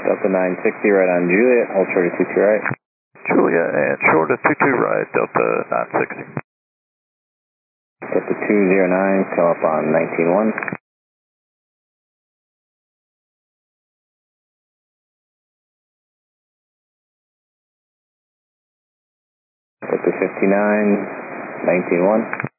Delta 960 right on Juliet, hold short of 22 right. Juliet and short of 22 right, Delta 960. Delta 209, come up on 19-1. Delta 59, 19-1.